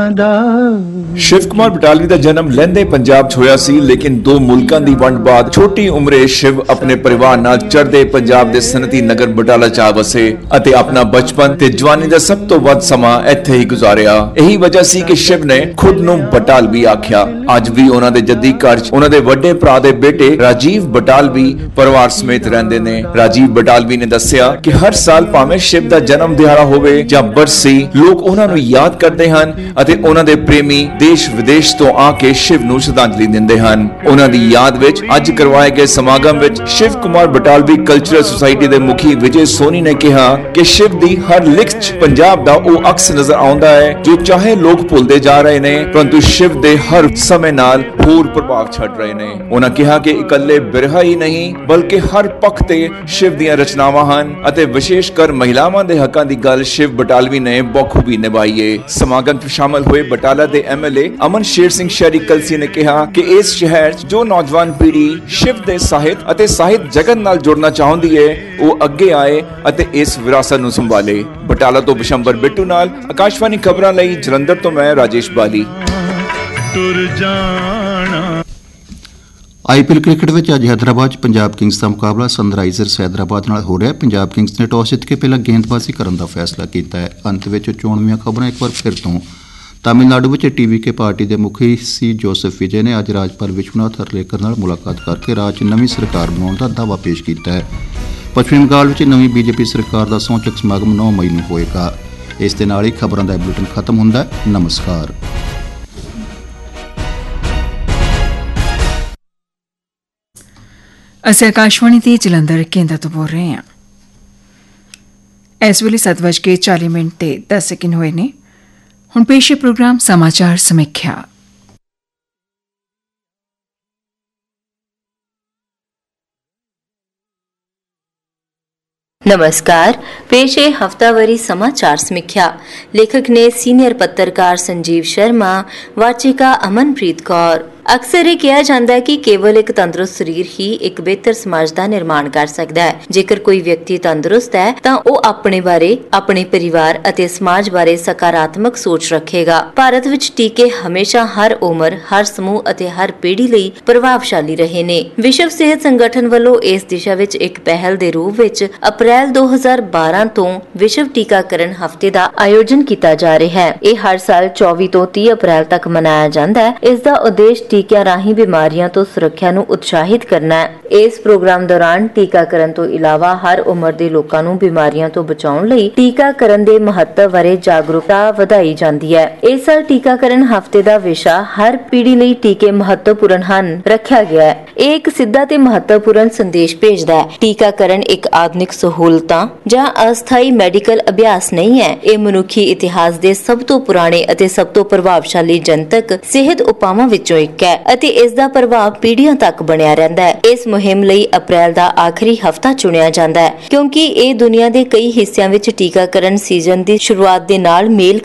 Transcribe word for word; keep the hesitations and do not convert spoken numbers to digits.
शिव कुमार बटालवी का जन्म लहंदे पंजाब च होया सी, लेकिन दो मुल्कां दी वंड बाद छोटी उम्रे शिव अपने परिवार नाल चढ़दे पंजाब दे सनती नगर बटाला च आ वसे अते अपना बचपन ते जवानी दा सब तो वध समा इत्थे ही गुजारिया। यही वजह सी कि शिव ने खुद नूं बटालवी आख्या। अज भी उन्हां दे जद्दी घर च उन्हां दे वड्डे भरा दे बेटे राजीव बटालवी परिवार समेत रहंदे ने। राजीव बटालवी ने दस्सिया कि हर साल भावें शिव दा जन्म दिहाड़ा होवे जां बरसी, लोग उन्हां नूं याद करदे हन अते उन्हां दे प्रेमी देश विदेश तो आके शिव नूं श्रद्धांजलि दिंदे हन। उन्हां दी याद विच अज करवाए गए समागम विच शिव कुमार बटालवी कल्चरल सोसाइटी दे मुखी विजय सोनी ने कहा कि शिव दी हर लिख च पंजाब दा ओ अक्स नजर आउंदा है जो चाहे लोग भुलदे जा रहे ने, परंतु शिव दे हर समय नाल होर प्रभाव छड़ रहे ने। उन्हां कहा कि इकल्ले बिरहा ही नहीं बल्कि हर पक्ष ते शिव दीयां रचनावां हन अते विशेषकर महिलावां दे हकां दी गल शिव बटालवी ने बखूबी निभाई है। समागम च शामिल हुए बटाला दे एम एल ए अमन शेर सिंह शहरी कलसी ने कहा कि इस शहर जो नौजवान पीढ़ी शिव दे साहित्य अते साहित्य जगत नाल जुड़ना चाहुंदी है वो अगे आए अते इस विरासत नूं संभाले। बटाला तो बिशंबर बिट्टू नाल आकाशवाणी खबरां लई जलंधर तो मैं राजेश बाली। आईपीएल क्रिकेट में अज हैदराबाद पंजाब किंग्स का मुकाबला सनराइजर्स हैदराबाद नाल हो रहा है। पंजाब किंग्स ने टॉस जित के पहला गेंदबाजी करने का फैसला किया है। अंत में चोणवीं खबरां एक बार फिर तो तमिलनाडु में टीवी के पार्टी के मुखी सी जोसेफ विजय ने अज राज्यपाल विश्वनाथ हरलेकर नाल मुलाकात करके राज्य नवीं सरकार बनाने का दावा पेश किया है। पश्चिमी बंगाल में नवीं बीजेपी सरकार का सौंचक समागम नौ मई को होएगा। इस दे नाल ही खबरों का बुलेटिन खत्म होंदा है। नमस्कार। ਅਸੀਂ आकाशवाणी ਦੇ ਜਲੰਧਰ ਕੇਂਦਰ ਤੋਂ ਬੋਲ ਰਹੇ ਹਾਂ। ਇਸ ਵੇਲੇ ਸੱਤ ਵੱਜ ਕੇ ਚਾਲੀ ਮਿੰਟ ਤੇ ਦਸ ਸੈਕਿੰਡ ਹੋਏ ਨੇ। ਹੁਣ ਪੇਸ਼ ਹੈ ਪ੍ਰੋਗਰਾਮ ਸਮਾਚਾਰ ਸਮੀਖਿਆ। नमस्कार, पेश है हफ्तावारी समाचार समीक्षा। लेखक ने सीनियर पत्रकार संजीव शर्मा, वाचिका अमनप्रीत कौर। अक्सर ये कहा जाता है कि केवल एक तंदुरुस्त शरीर ही एक बेहतर समाज का निर्माण कर सकता है। जेकर कोई व्यक्ति तंदुरुस्त है तो वो अपने बारे, अपने परिवार अते समाज बारे सकारात्मक सोच रखेगा। भारत विच टीके हमेशा हर उम्र, हर समूह अते हर पीढ़ी लई प्रभावशाली रहे ने। विश्व सेहत संगठन वालों इस दिशा विच एक पहल दे रूप विच अप्रैल दो हज़ार बारह तो विश्व टीकाकरण हफ्ते का आयोजन किया जा रहा है। यह हर साल चौबीस तो तीस अप्रैल तक मनाया जाता है। इसका उद्देश्य टीकिਆਂ ਰਾਹੀਂ ਬਿਮਾਰੀਆਂ ਤੋਂ ਸੁਰੱਖਿਆ ਨੂੰ ਉਤਸ਼ਾਹਿਤ ਕਰਨਾ ਹੈ। ਇਸ ਪ੍ਰੋਗਰਾਮ ਦੌਰਾਨ ਟੀਕਾਕਰਨ ਤੋਂ ਇਲਾਵਾ ਹਰ ਉਮਰ ਦੇ ਲੋਕਾਂ ਨੂੰ ਬਿਮਾਰੀਆਂ ਤੋਂ ਬਚਾਉਣ ਲਈ ਟੀਕਾਕਰਨ ਦੇ ਮਹੱਤਵ ਬਾਰੇ ਜਾਗਰੂਕਤਾ ਵਧਾਈ ਜਾਂਦੀ ਹੈ। ਇਸ ਸਾਲ ਟੀਕਾਕਰਨ ਹਫ਼ਤੇ ਦਾ ਵਿਸ਼ਾ ਹਰ ਪੀੜ੍ਹੀ ਲਈ ਟੀਕੇ ਮਹੱਤਵਪੂਰਨ ਹਨ ਰੱਖਿਆ ਗਿਆ ਹੈ। ਇਹ ਇੱਕ ਸਿੱਧਾ ਤੇ ਮਹੱਤਵਪੂਰਨ ਸੰਦੇਸ਼ ਭੇਜਦਾ ਹੈ। ਟੀਕਾਕਰਨ ਇੱਕ ਆਧੁਨਿਕ ਸਹੂਲਤਾਂ ਜਾਂ ਅਸਥਾਈ ਮੈਡੀਕਲ ਅਭਿਆਸ ਨਹੀਂ ਹੈ। ਇਹ ਮਨੁੱਖੀ ਇਤਿਹਾਸ ਦੇ ਸਭ ਤੋਂ ਪੁਰਾਣੇ ਅਤੇ ਸਭ ਤੋਂ ਪ੍ਰਭਾਵਸ਼ਾਲੀ ਜਨਤਕ ਸਿਹਤ ਉਪਾਵਾਂ ਵਿੱਚੋਂ ਇੱਕ ਹੈ ਅਤੇ ਇਸ ਦਾ ਪ੍ਰਭਾਵ ਪੀੜ੍ਹੀਆਂ ਤੱਕ ਬਣਿਆ ਰਹਿੰਦਾ ਹੈ। ਇਸ ਮੁਹਿੰਮ ਲਈ ਅਪ੍ਰੈਲ ਦਾ ਆਖਰੀ ਹਫ਼ਤਾ ਚੁਣਿਆ ਜਾਂਦਾ ਹੈ ਕਿਉਂਕਿ ਇਹ ਦੁਨੀਆ ਦੇ ਕਈ ਹਿੱਸਿਆਂ ਵਿੱਚ ਟੀਕਾਕਰਨ ਸੀਜ਼ਨ ਦੀ ਸ਼ੁਰੂਆਤ ਦੇ ਨਾਲ ਮੇਲ